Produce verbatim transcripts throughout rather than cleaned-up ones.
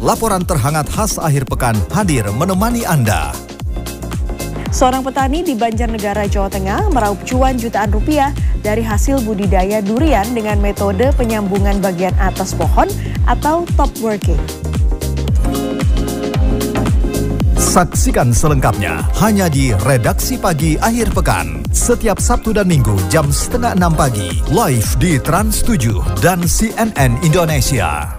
laporan terhangat khas akhir pekan hadir menemani Anda. Seorang petani di Banjarnegara, Jawa Tengah meraup cuan jutaan rupiah dari hasil budidaya durian dengan metode penyambungan bagian atas pohon atau top working. Saksikan selengkapnya hanya di Redaksi Pagi Akhir Pekan. Setiap Sabtu dan Minggu jam setengah enam pagi. Live di Trans tujuh dan C N N Indonesia.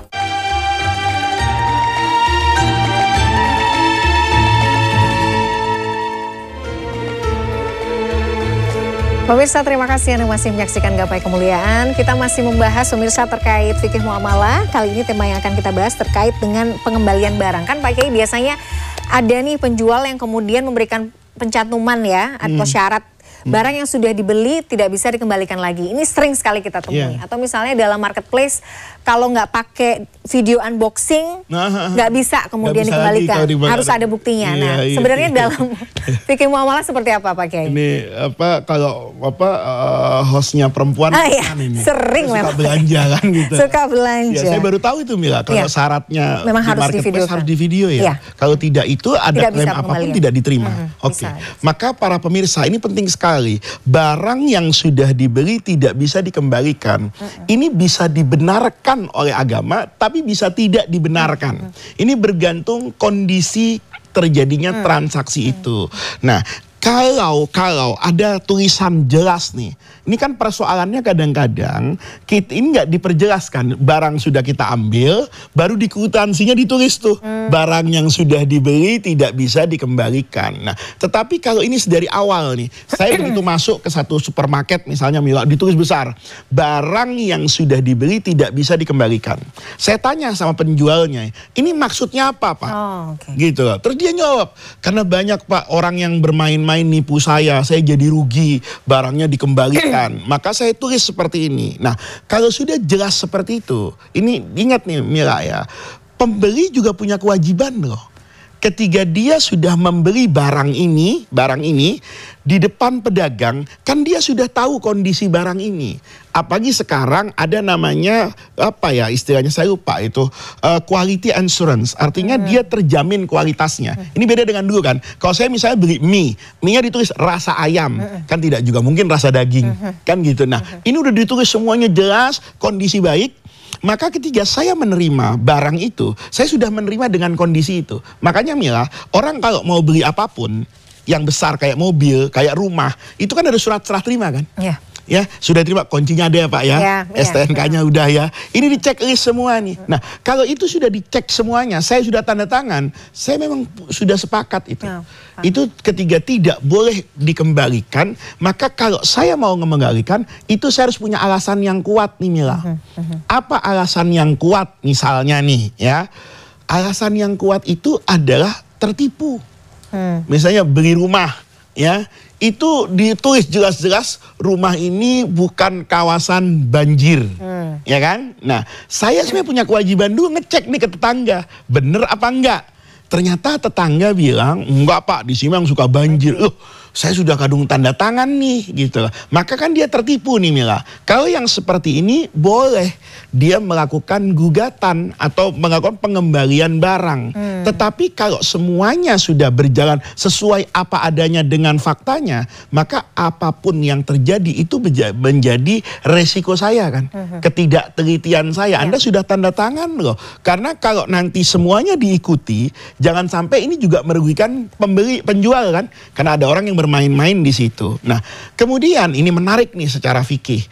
Pemirsa, terima kasih Anda masih menyaksikan Gapai Kemuliaan. Kita masih membahas pemirsa terkait fikih muamalah. Kali ini tema yang akan kita bahas terkait dengan pengembalian barang. Kan Pak Kiai biasanya ada nih penjual yang kemudian memberikan pencantuman ya atau Hmm. syarat barang yang sudah dibeli tidak bisa dikembalikan lagi. Ini sering sekali kita temui. Yeah. Atau misalnya dalam marketplace kalau nggak pakai video unboxing nggak bisa kemudian bisa dikembalikan. lagi kalau Harus ada buktinya. Iya, Nah, iya, sebenarnya iya. dalam fikih muamalah seperti apa Pak Kiai? Ini apa kalau apa uh, hostnya perempuan Ah, iya. kan ini Sering suka memang. belanja kan gitu. Suka belanja. Ya, saya baru tahu itu Mila kalau Iya. syaratnya Memang di harus marketplace divideokan. harus di video ya. Iya. Kalau tidak itu ada Tidak klaim bisa apapun pengembalian. tidak diterima. Mhm, Oke. bisa. Maka para pemirsa ini penting sekali. Barang yang sudah dibeli tidak bisa dikembalikan. Mhm. Ini bisa dibenarkan oleh agama tapi bisa tidak dibenarkan. Ini bergantung kondisi terjadinya transaksi itu. Nah, kalau kalau ada tulisan jelas nih, ini kan persoalannya kadang-kadang kita ini nggak diperjelaskan. Barang sudah kita ambil, baru di kwitansinya ditulis tuh barang yang sudah dibeli tidak bisa dikembalikan. Nah, tetapi kalau ini dari awal nih, saya begitu masuk ke satu supermarket misalnya Mila, ditulis besar barang yang sudah dibeli tidak bisa dikembalikan. Saya tanya sama penjualnya, ini maksudnya apa Pak? Oh, oke. Gitu loh. Terus dia jawab, karena banyak Pak orang yang bermain-main nipu saya, saya jadi rugi, barangnya dikembalikan. Maka saya tulis seperti ini. Nah, kalau sudah jelas seperti itu, ini ingat nih Mila ya, pembeli juga punya kewajiban loh. Ketika dia sudah membeli barang ini, barang ini di depan pedagang, kan dia sudah tahu kondisi barang ini. Apalagi sekarang ada namanya apa ya istilahnya saya lupa itu uh, quality assurance. Artinya hmm. dia terjamin kualitasnya. Hmm. Ini beda dengan dulu kan. Kalau saya misalnya beli mie, mie-nya ditulis rasa ayam, hmm. kan tidak juga mungkin rasa daging, hmm. kan gitu. Nah, hmm. ini udah ditulis semuanya jelas, kondisi baik. Maka ketika saya menerima barang itu, saya sudah menerima dengan kondisi itu. Makanya Mila, orang kalau mau beli apapun yang besar kayak mobil, kayak rumah, itu kan ada surat serah terima kan? Iya. Ya, sudah terima kuncinya ada ya Pak ya, Ya, ya, S T N K-nya ya. udah ya. Ini dicek list semua nih. Nah, kalau itu sudah dicek semuanya, saya sudah tanda tangan, saya memang sudah sepakat itu. Ya, itu ketiga tidak boleh dikembalikan, maka kalau saya mau mengembalikan, itu saya harus punya alasan yang kuat nih Mila. Uh-huh, uh-huh. Apa alasan yang kuat misalnya nih ya? Alasan yang kuat itu adalah tertipu. Hmm. Misalnya beli rumah ya, itu ditulis jelas-jelas rumah ini bukan kawasan banjir, hmm. ya kan? Nah, saya sebenarnya punya kewajiban dulu ngecek nih ke tetangga, bener apa enggak? Ternyata tetangga bilang, enggak Pak, di sini memang suka banjir. Loh, saya sudah kadung tanda tangan nih, gitu. Maka kan dia tertipu nih Mila. Kalau yang seperti ini boleh dia melakukan gugatan atau melakukan pengembalian barang. Hmm. Tetapi kalau semuanya sudah berjalan sesuai apa adanya dengan faktanya, maka apapun yang terjadi itu menjadi resiko saya kan. Hmm. Ketidaktelitian saya. Ya. Anda sudah tanda tangan loh. Karena kalau nanti semuanya diikuti, jangan sampai ini juga merugikan pembeli, penjual kan. Karena ada orang yang bermain-main di situ. Nah, kemudian ini menarik nih secara fikih.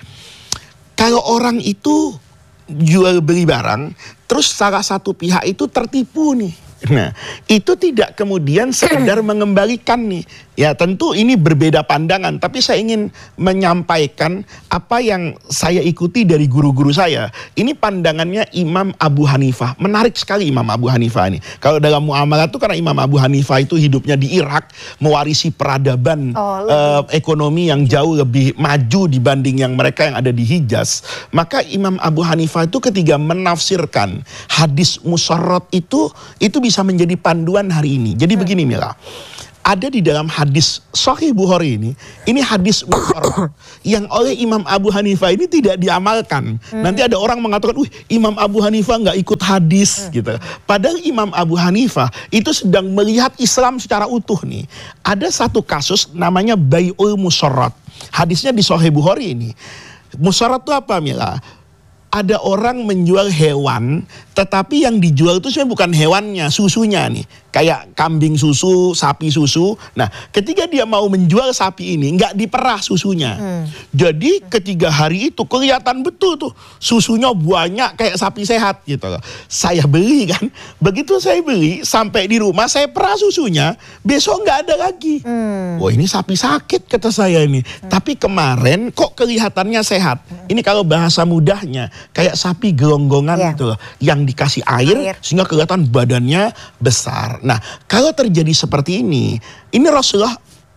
Kalau orang itu jual beli barang, terus salah satu pihak itu tertipu nih. Nah, itu tidak kemudian sekedar mengembalikan nih. Ya tentu ini berbeda pandangan, tapi saya ingin menyampaikan apa yang saya ikuti dari guru-guru saya. Ini pandangannya Imam Abu Hanifah. Menarik sekali Imam Abu Hanifah ini. Kalau dalam muamalah itu karena Imam Abu Hanifah itu hidupnya di Irak, mewarisi peradaban oh, uh, ekonomi yang jauh lebih maju dibanding yang mereka yang ada di Hijaz. Maka Imam Abu Hanifah itu ketika menafsirkan hadis musarrat itu, itu bisa menjadi panduan hari ini. Jadi hmm. begini Mila. ada di dalam hadis Sahih Bukhari ini, ini hadis munkar yang oleh Imam Abu Hanifah ini tidak diamalkan. Hmm. Nanti ada orang mengatakan, "Wih, Imam Abu Hanifah nggak ikut hadis," hmm. gitu. Padahal Imam Abu Hanifah itu sedang melihat Islam secara utuh nih. Ada satu kasus namanya Bai'ul Musarrat. Hadisnya di Sahih Bukhari ini. Musarrat itu apa, Mila? Ada orang menjual hewan, tetapi yang dijual itu sebenarnya bukan hewannya, susunya nih. Kayak kambing susu, sapi susu. Nah, ketika dia mau menjual sapi ini, nggak diperah susunya. Hmm. Jadi ketiga hari itu kelihatan betul tuh susunya banyak kayak sapi sehat gitu loh. Saya beli kan, begitu saya beli sampai di rumah saya perah susunya, besok nggak ada lagi. Hmm. Wah, ini sapi sakit kata saya ini. Hmm. Tapi kemarin kok kelihatannya sehat. Hmm. Ini kalau bahasa mudahnya kayak sapi gelonggongan yeah. gitu loh, yang dikasih air, air sehingga kelihatan badannya besar. Nah, kalau terjadi seperti ini, ini Rasulullah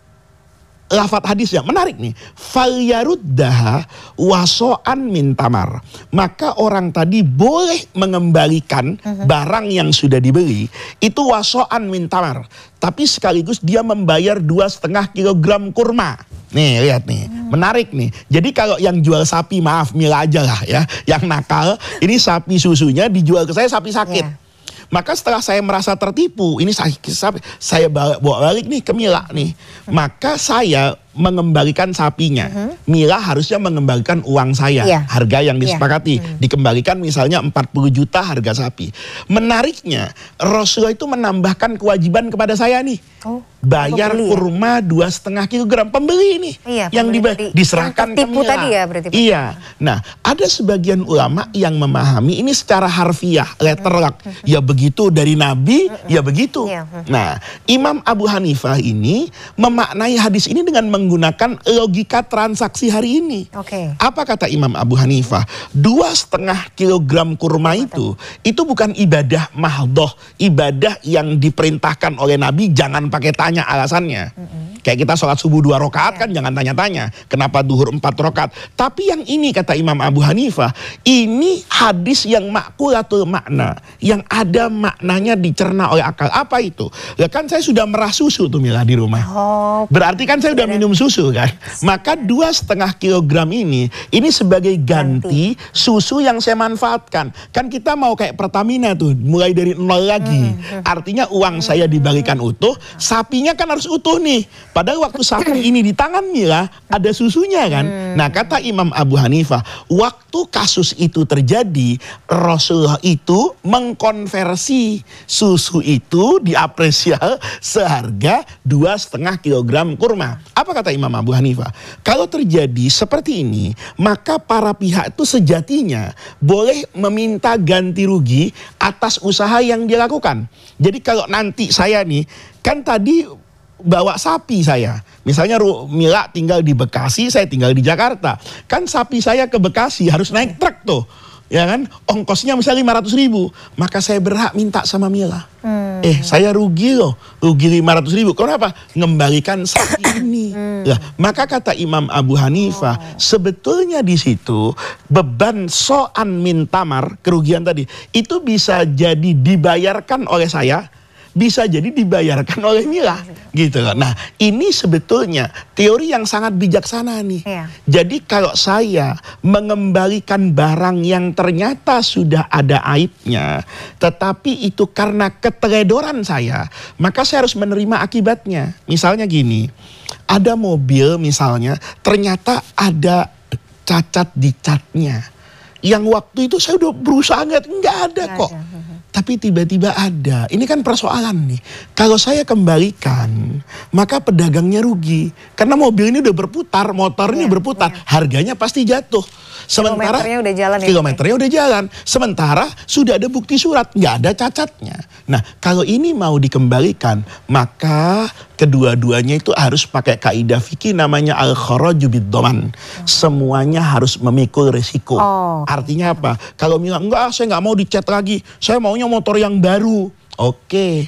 lafadz hadisnya menarik nih. Falyaruddaha waso'an min tamar. Maka orang tadi boleh mengembalikan uh-huh. barang yang sudah dibeli itu waso'an min tamar. Tapi sekaligus dia membayar dua setengah kilogram kurma. Nih lihat nih, hmm. menarik nih. Jadi kalau yang jual sapi, maaf Mila aja lah ya, yang nakal, ini sapi susunya dijual ke saya sapi sakit. Yeah. Maka setelah saya merasa tertipu, ini saya, saya bawa balik nih ke Mila nih. Maka saya mengembalikan sapinya. Uh-huh. Mila harusnya mengembalikan uang saya, yeah. harga yang disepakati. Yeah. Hmm. Dikembalikan misalnya empat puluh juta harga sapi. Menariknya, Rasulullah itu menambahkan kewajiban kepada saya nih. Oh, bayar pembeli, kurma dua setengah kilogram. Pembeli nih. Iya, yang di, diserahkan ke Mila. Tadi ya, berarti. Iya. Nah, ada sebagian ulama yang memahami ini secara harfiah, letterlock. Uh-huh. Ya begitu dari Nabi, uh-huh. ya begitu. Yeah. Uh-huh. Nah, Imam Abu Hanifah ini memaknai hadis ini dengan menggunakan logika transaksi hari ini. Okay. Apa kata Imam Abu Hanifah? Dua setengah kilogram kurma itu, itu bukan ibadah mahdoh, ibadah yang diperintahkan oleh Nabi, jangan pakai tanya alasannya. Mm-hmm. Kayak kita sholat subuh dua rakaat yeah. kan jangan tanya-tanya. Kenapa duhur empat rakaat? Tapi yang ini kata Imam Abu Hanifah, ini hadis yang makulatul makna, yang ada maknanya dicerna oleh akal. Apa itu? Ya kan saya sudah merah susu tuh Mila di rumah. Oh, berarti kan saya udah minum susu kan. Maka dua setengah kilogram ini, ini sebagai ganti, ganti susu yang saya manfaatkan. Kan kita mau kayak Pertamina tuh, mulai dari nol lagi. Hmm. Artinya uang hmm. saya dibalikan utuh, sapinya kan harus utuh nih. Padahal waktu sapi ini di tangan Mila, ada susunya kan. Hmm. Nah kata Imam Abu Hanifah, waktu kasus itu terjadi, Rasulullah itu mengkonversi susu itu diapresial seharga dua setengah kilogram kurma. Apa kata Imam Abu Hanifah? Kalau terjadi seperti ini, maka para pihak itu sejatinya boleh meminta ganti rugi atas usaha yang dilakukan. Jadi kalau nanti saya nih, kan tadi bawa sapi saya. Misalnya Mila tinggal di Bekasi, saya tinggal di Jakarta. Kan sapi saya ke Bekasi harus naik truk tuh. Ya kan? Ongkosnya misalnya lima ratus ribu. Maka saya berhak minta sama Mila. Hmm. Eh saya rugi loh. Rugi lima ratus ribu. Kenapa? Ngembalikan sapi ini. Hmm. Nah, maka kata Imam Abu Hanifah, oh. sebetulnya di situ beban so'an min tamar, kerugian tadi, itu bisa jadi dibayarkan oleh saya, bisa jadi dibayarkan oleh Mila, gitu loh. Nah, ini sebetulnya teori yang sangat bijaksana nih. Iya. Jadi kalau saya mengembalikan barang yang ternyata sudah ada aibnya, tetapi itu karena keteledoran saya, maka saya harus menerima akibatnya. Misalnya gini, ada mobil misalnya, ternyata ada cacat di catnya. Yang waktu itu saya udah berusaha nggak, nggak ada kok. Tapi tiba-tiba ada. Ini kan persoalan nih. Kalau saya kembalikan, maka pedagangnya rugi. Karena mobil ini udah berputar, motornya yeah, berputar. Yeah. Harganya pasti jatuh. Sementara kilometernya udah jalan. Kilometernya ya, udah jalan. Sementara sudah ada bukti surat, nggak ada cacatnya. Nah, kalau ini mau dikembalikan, maka kedua-duanya itu harus pakai kaidah fikih namanya al-kharaju bid-dhaman. Hmm. Semuanya harus memikul risiko. Oh. Artinya apa? Kalau bilang enggak, saya nggak mau dicat lagi. Saya maunya motor yang baru. Oke.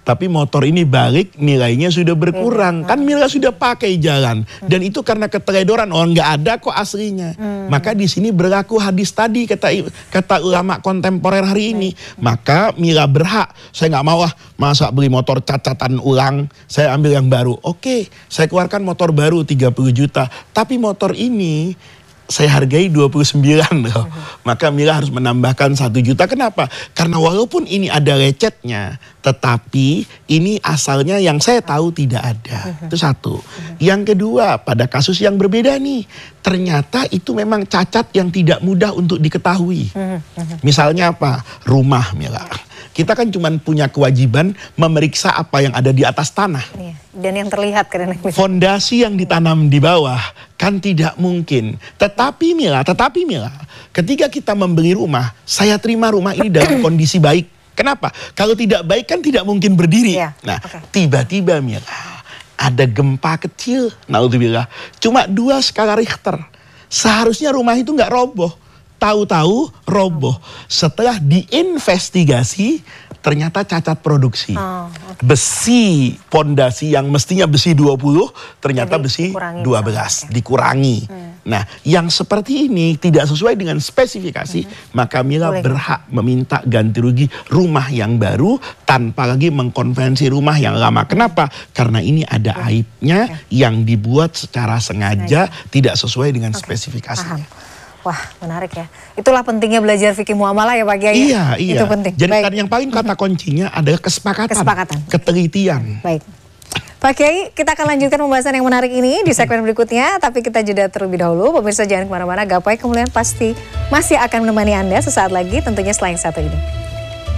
Tapi motor ini balik nilainya sudah berkurang. Kan Mila sudah pakai jalan. Dan itu karena keteledoran. Oh nggak ada kok aslinya. Hmm. Maka di sini berlaku hadis tadi kata kata ulama kontemporer hari ini. Maka Mila berhak. Saya nggak mau ah masa beli motor cacatan ulang. Saya ambil yang baru. Oke, saya keluarkan motor baru tiga puluh juta. Tapi motor ini saya hargai dua puluh sembilan loh. Maka Mila harus menambahkan satu juta. Kenapa? Karena walaupun ini ada lecetnya, tetapi ini asalnya yang saya tahu tidak ada. Itu satu. Yang kedua, pada kasus yang berbeda nih, ternyata itu memang cacat yang tidak mudah untuk diketahui. Misalnya apa? Rumah, Mila. Kita kan cuma punya kewajiban memeriksa apa yang ada di atas tanah. Dan yang terlihat karena fondasi yang ditanam di bawah kan tidak mungkin. Tetapi Mila, tetapi Mila, ketika kita membeli rumah, saya terima rumah ini dalam kondisi baik. Kenapa? Kalau tidak baik kan tidak mungkin berdiri. Ya, nah, okay. tiba-tiba Mila, ada gempa kecil, naudzubillah, cuma dua skala Richter. Seharusnya rumah itu nggak roboh. Tahu-tahu roboh. Setelah diinvestigasi, ternyata cacat produksi. Oh, okay. Besi pondasi yang mestinya besi dua puluh, ternyata jadi, besi dua belas. Okay. Dikurangi. Hmm. Nah, yang seperti ini tidak sesuai dengan spesifikasi, hmm. maka Mila Boleh. berhak meminta ganti rugi rumah yang baru tanpa lagi mengkonvensi rumah yang lama. Kenapa? Karena ini ada hmm. aibnya okay. yang dibuat secara sengaja, sengaja. tidak sesuai dengan okay. spesifikasinya. Paham. Wah, menarik ya. Itulah pentingnya belajar fikih muamalah ya Pak Kiai. Iya, iya. Itu penting. Jadi kan yang paling kata kuncinya adalah kesepakatan. Kesepakatan. Ketelitian. Baik. Pak Kiai, kita akan lanjutkan pembahasan yang menarik ini di segmen berikutnya. Tapi kita jeda terlebih dahulu. Pemirsa jangan kemana-mana. Gapai Kemuliaan pasti masih akan menemani Anda sesaat lagi. Tentunya selain satu ini.